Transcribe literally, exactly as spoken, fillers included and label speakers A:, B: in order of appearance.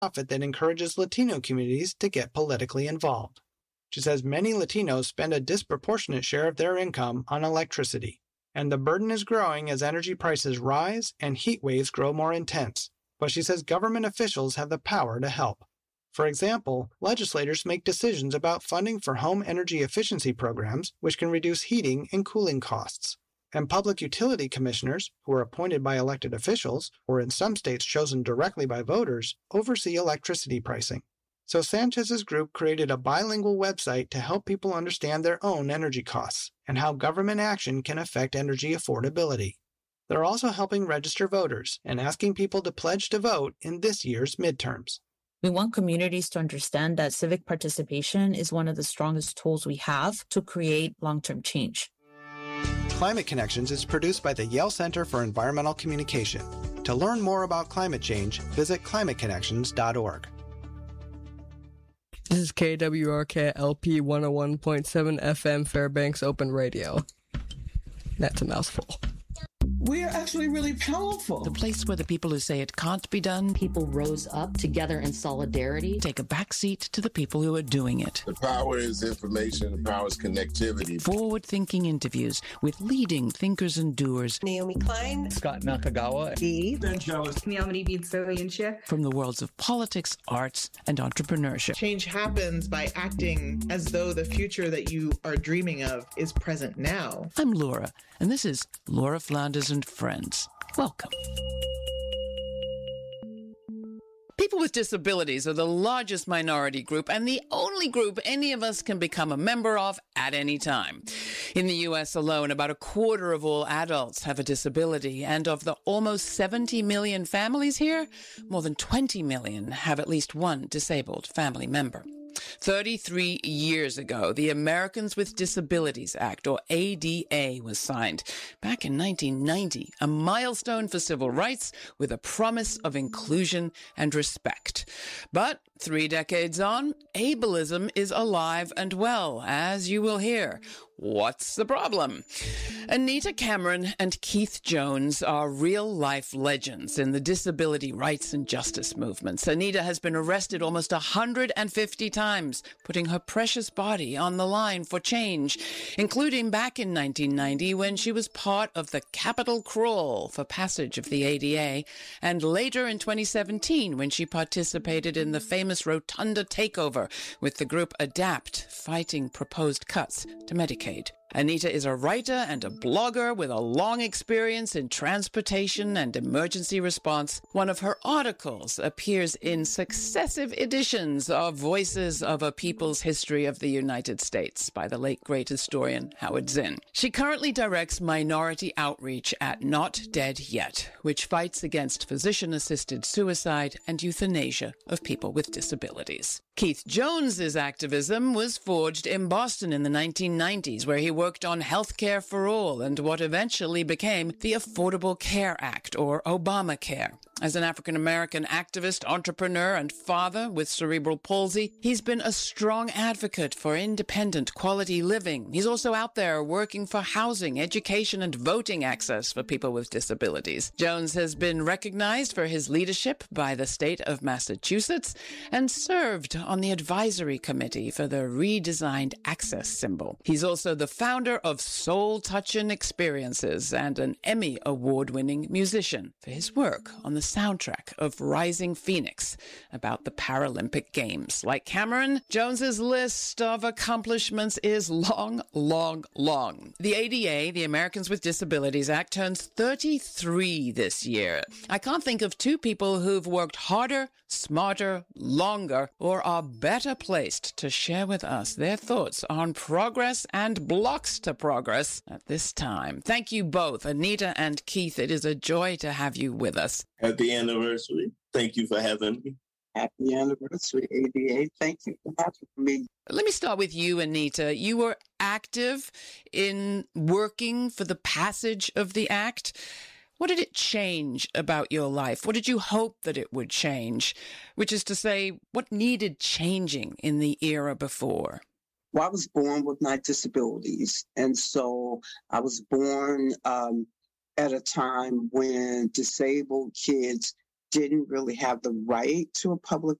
A: nonprofit that encourages Latino communities to get politically involved. She says many Latinos spend a disproportionate share of their income on electricity, and the burden is growing as energy prices rise and heat waves grow more intense. But she says government officials have the power to help. For example, legislators make decisions about funding for home energy efficiency programs, which can reduce heating and cooling costs. And public utility commissioners, who are appointed by elected officials, or in some states chosen directly by voters, oversee electricity pricing. So Sanchez's group created a bilingual website to help people understand their own energy costs and how government action can affect energy affordability. They're also helping register voters and asking people to pledge to vote in this year's midterms.
B: We want communities to understand that civic participation is one of the strongest tools we have to create long-term change.
A: Climate Connections is produced by the Yale Center for Environmental Communication. To learn more about climate change, visit climate connections dot org.
C: This is K W R K L P one oh one point seven F M Fairbanks Open Radio. That's a mouthful.
D: We are actually really powerful.
E: The place where the people who say it can't be done,
F: people rose up together in solidarity,
E: take a backseat to the people who are doing it.
G: The power is information, the power is connectivity.
E: Forward-thinking interviews with leading thinkers and doers.
H: Naomi Klein,
I: Scott Nakagawa,
J: Eve,
E: from the worlds of politics, arts, and entrepreneurship.
K: Change happens by acting as though the future that you are dreaming of is present now.
E: I'm Laura, and this is Laura Flanders and Friends. Welcome. People with disabilities are the largest minority group and the only group any of us can become a member of at any time. In the U S alone, about a quarter of all adults have a disability, and of the almost seventy million families here, more than twenty million have at least one disabled family member. thirty-three years ago, the Americans with Disabilities Act, or A D A, was signed. Back in nineteen ninety, a milestone for civil rights with a promise of inclusion and respect. But three decades on, ableism is alive and well, as you will hear. What's the problem? Anita Cameron and Keith Jones are real-life legends in the disability rights and justice movements. Anita has been arrested almost one hundred fifty times, putting her precious body on the line for change, including back in nineteen ninety when she was part of the Capitol Crawl for passage of the A D A, and later in twenty seventeen when she participated in the famous Rotunda takeover with the group ADAPT, fighting proposed cuts to Medicaid. Anita is a writer and a blogger with a long experience in transportation and emergency response. One of her articles appears in successive editions of Voices of a People's History of the United States by the late great historian Howard Zinn. She currently directs minority outreach at Not Dead Yet, which fights against physician-assisted suicide and euthanasia of people with disabilities. Keith Jones's activism was forged in Boston in the nineteen nineties, where he worked on health care for all and what eventually became the Affordable Care Act, or Obamacare. As an African-American activist, entrepreneur, and father with cerebral palsy, he's been a strong advocate for independent, quality living. He's also out there working for housing, education, and voting access for people with disabilities. Jones has been recognized for his leadership by the state of Massachusetts and served on the advisory committee for the redesigned access symbol. He's also the founder of Soul Touchin' Experiences and an Emmy Award-winning musician for his work on the soundtrack of Rising Phoenix about the Paralympic Games. Like Cameron, Jones's list of accomplishments is long, long, long. The A D A, the Americans with Disabilities Act, turns thirty-three this year. I can't think of two people who've worked harder, smarter, longer, or are better placed to share with us their thoughts on progress and blocks to progress at this time. Thank you both, Anita and Keith. It is a joy to have you with us.
L: Happy anniversary. Thank you for having me.
J: Happy anniversary, A D A. Thank you for having me.
E: Let me start with you, Anita. You were active in working for the passage of the act. What did it change about your life? What did you hope that it would change? Which is to say, what needed changing in the era before?
J: Well, I was born with my disabilities. And so I was born um, at a time when disabled kids didn't really have the right to a public